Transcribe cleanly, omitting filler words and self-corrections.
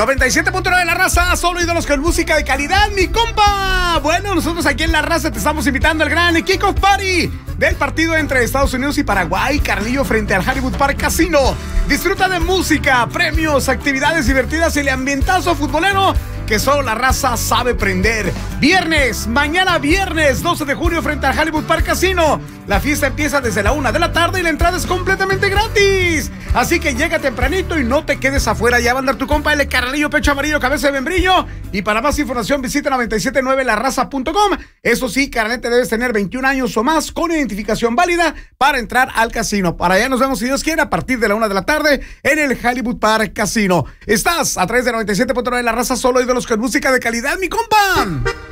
97.9 de La Raza, solo ídolos con música de calidad, mi compa. Bueno, nosotros aquí en La Raza te estamos invitando al gran Kickoff Party del partido entre Estados Unidos y Paraguay, Carlillo frente al Hollywood Park Casino. Disfruta de música, premios, actividades divertidas y el ambientazo futbolero que solo La Raza sabe prender. Mañana viernes 12 de junio frente al Hollywood Park Casino. La fiesta empieza desde la 1 de la tarde y la entrada es completamente gratis. Así que llega tempranito y no te quedes afuera. Ya va a andar tu compa el Carlillo Pecho Amarillo, cabeza de membrillo. Y para más información visita 979larraza.com. Eso sí, carnete, debes tener 21 años o más con identificación válida para entrar al casino. Para allá nos vemos, si Dios quiere, a partir de la 1 de la tarde en el Hollywood Park Casino. Estás a través de 97.9 de La Raza, solo ídolos con música de calidad, mi compa.